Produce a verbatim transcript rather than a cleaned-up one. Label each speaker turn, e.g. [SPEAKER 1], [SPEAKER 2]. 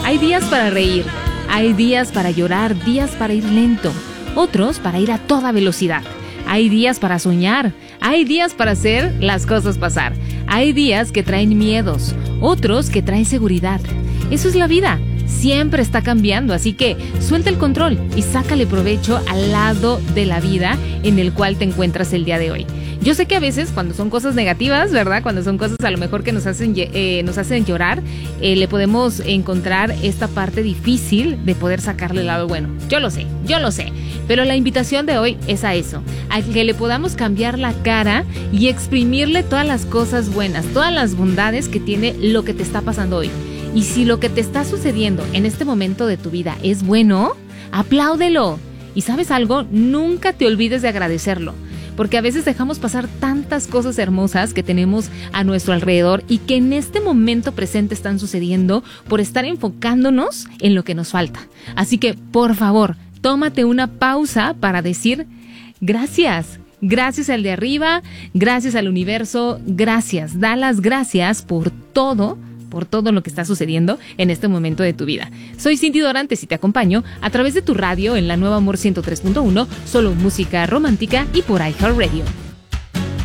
[SPEAKER 1] Hay días para reír, hay días para llorar, días para ir lento, otros para ir a toda velocidad. Hay días para soñar, hay días para hacer las cosas pasar. Hay días que traen miedos, otros que traen seguridad. Eso es la vida, siempre está cambiando, así que suelta el control y sácale provecho al lado de la vida en el cual te encuentras el día de hoy. Yo sé que a veces cuando son cosas negativas, ¿verdad? Cuando son cosas a lo mejor que nos hacen, eh, nos hacen llorar, eh, le podemos encontrar esta parte difícil de poder sacarle el lado bueno. Yo lo sé, yo lo sé. Pero la invitación de hoy es a eso, a que le podamos cambiar la cara y exprimirle todas las cosas buenas, todas las bondades que tiene lo que te está pasando hoy. Y si lo que te está sucediendo en este momento de tu vida es bueno, apláudelo. Y ¿sabes algo? Nunca te olvides de agradecerlo. Porque a veces dejamos pasar tantas cosas hermosas que tenemos a nuestro alrededor y que en este momento presente están sucediendo por estar enfocándonos en lo que nos falta. Así que, por favor, tómate una pausa para decir gracias. Gracias al de arriba, gracias al universo, gracias. Da las gracias por todo, por todo lo que está sucediendo en este momento de tu vida. Soy Cindy Dorantes y te acompaño a través de tu radio en la Nueva Amor ciento tres punto uno, solo música romántica y por iHeartRadio.